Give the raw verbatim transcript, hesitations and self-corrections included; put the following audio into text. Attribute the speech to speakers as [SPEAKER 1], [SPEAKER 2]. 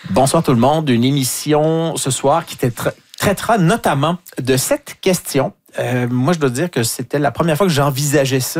[SPEAKER 1] Bonsoir tout le monde. Une émission ce soir qui tra- traitera notamment de cette question. Euh, moi, je dois dire que c'était la première fois que j'envisageais ça